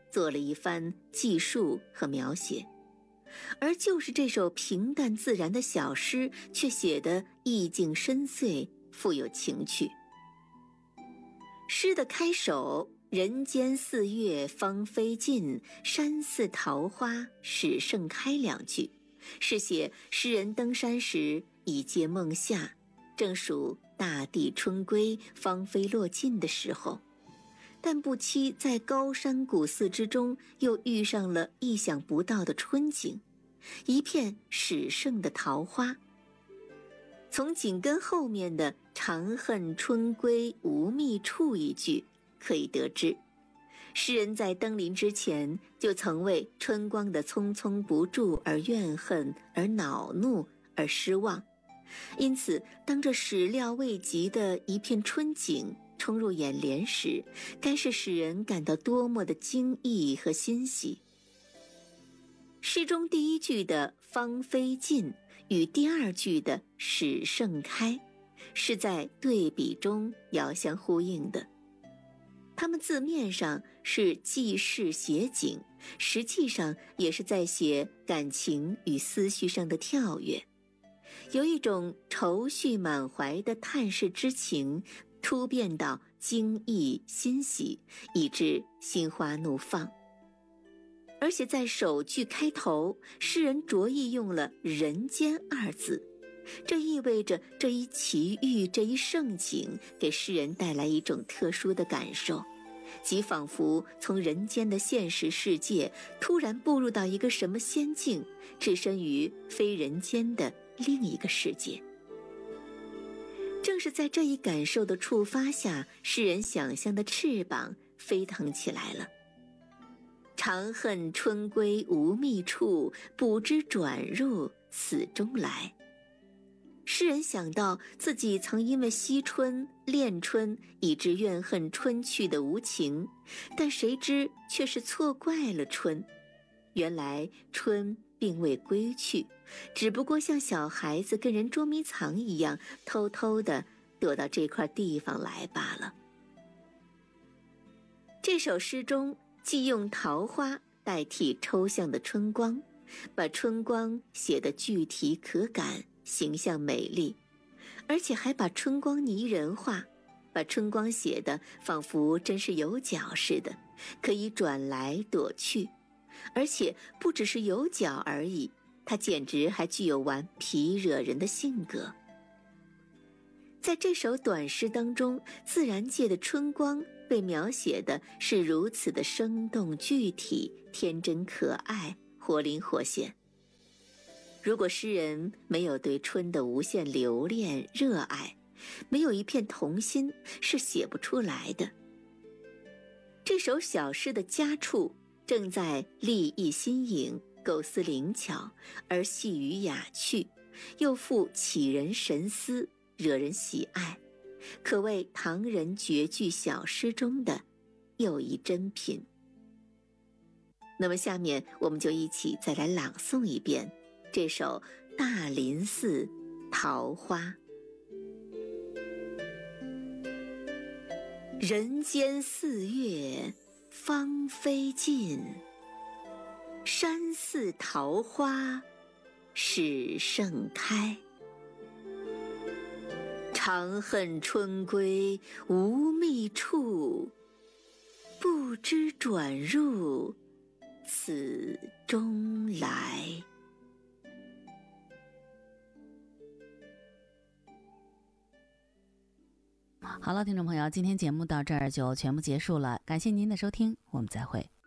做了一番记述和描写。而就是这首平淡自然的小诗，却写得意境深邃，富有情趣。诗的开首人间四月芳菲尽，山寺桃花始盛开两句，是写诗人登山时已届梦夏，正属大地春归芳菲落尽的时候，但不期在高山古寺之中又遇上了意想不到的春景，一片始盛的桃花。从紧跟后面的长恨春归无觅处一句可以得知，诗人在登临之前就曾为春光的匆匆不住而怨恨，而恼怒，而失望。因此当这始料未及的一片春景冲入眼帘时，该是使人感到多么的惊异和欣喜。诗中第一句的芳菲尽与第二句的始盛开是在对比中遥相呼应的，它们字面上是记事写景，实际上也是在写感情与思绪上的跳跃，有一种愁绪满怀的叹世之情突变到惊异欣喜，以致心花怒放。而且在首句开头，诗人着意用了人间二字，这意味着这一奇遇，这一盛景给诗人带来一种特殊的感受，即仿佛从人间的现实世界突然步入到一个什么仙境，置身于非人间的另一个世界。正是在这一感受的触发下，诗人想象的翅膀飞腾起来了。长恨春归无觅处，不知转入此中来。诗人想到自己曾因为惜春恋春以致怨恨春去的无情，但谁知却是错怪了春。原来春并未归去，只不过像小孩子跟人捉迷藏一样，偷偷地躲到这块地方来罢了。这首诗中既用桃花代替抽象的春光，把春光写得具体可感，形象美丽，而且还把春光拟人化，把春光写得仿佛真是有脚似的，可以转来躲去，而且不只是有脚而已，它简直还具有顽皮惹人的性格。在这首短诗当中，自然界的春光被描写的是如此的生动具体，天真可爱，活灵活现。如果诗人没有对春的无限留恋热爱，没有一片童心，是写不出来的。这首小诗的佳处正在立意新颖，构思灵巧，而细语雅趣，又富启人神思，惹人喜爱，可谓唐人绝句小诗中的又一珍品。那么下面我们就一起再来朗诵一遍这首《大林寺桃花》。人间四月芳菲尽，山寺桃花始盛开。长恨春归无觅处，不知转入此中来。 好了，听众朋友，今天节目到这儿就全部结束了，感谢您的收听，我们再会。